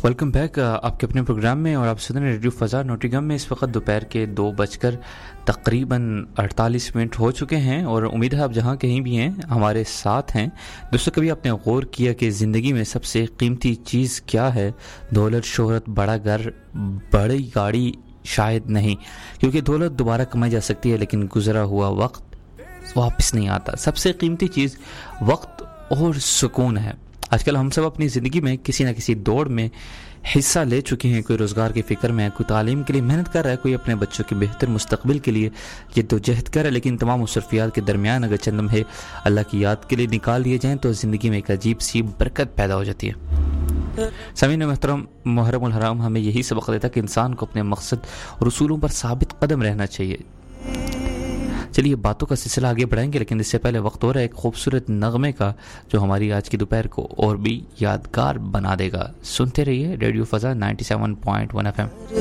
Welcome back आपके अपने programme में, और आप सुन रहे हैं रेडियो फ़ज़ा नोटिंगम में। इस वक्त दोपहर के 2:48 हो चुके हैं, और उम्मीद है आप जहाँ कहीं भी हैं हमारे साथ हैं। दोस्तों, कभी आपने गौर किया कि ज़िंदगी में सबसे कीमती चीज़ क्या है? दौलत, शोहरत, बड़ा घर, बड़ी गाड़ी शायद नहीं, क्योंकि दौलत दोबारा कमाई जा सकती है लेकिन गुजरा हुआ वक्त वापस नहीं आता। सबसे कीमती चीज़ वक्त और सुकून है। आजकल हम सब अपनी ज़िंदगी में किसी न किसी दौड़ में हिस्सा ले चुके हैं। कोई रोज़गार की फ़िक्र में है, कोई तालीम के लिए मेहनत कर रहा है, कोई अपने बच्चों के बेहतर मुस्तकबिल के लिए जद्दोजहद कर रहा है। लेकिन तमाम मुसरफियात के दरमियान अगर चंद लम्हे अल्लाह की याद के लिए निकाल दिए जाएँ तो ज़िंदगी में एक अजीब सी बरकत पैदा हो जाती है। सामीन मोहतरम, मुहर्रम उल हराम हमें यही सबक देता है कि इंसान को अपने मकसद और उसूलों पर साबित कदम रहना चाहिए। चलिए बातों का सिलसिला आगे बढ़ाएंगे, लेकिन इससे पहले वक्त हो रहा है एक खूबसूरत नगमे का जो हमारी आज की दोपहर को और भी यादगार बना देगा। सुनते रहिए रेडियो फ़ज़ा 97.1 FM।